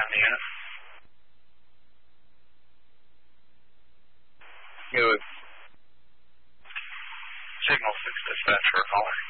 on the unit. Good. Signal 6 dispatch for a caller.